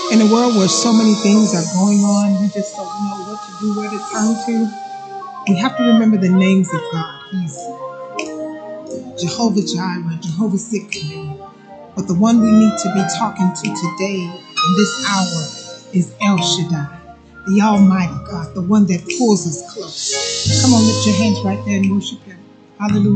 In a world where so many things are going on, we just don't know what to do, where to turn to. We have to remember the names of God. He's Jehovah Jireh, Jehovah Sikkenu. But the one we need to be talking to today in this hour is El Shaddai, the Almighty God, the one that pulls us close. Come on, lift your hands right there and worship Him. Hallelujah.